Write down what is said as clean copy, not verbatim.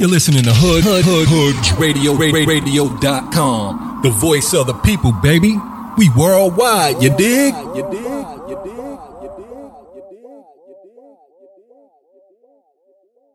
You're listening to Hoods Radio.com. The voice of the people, baby. We worldwide, you dig?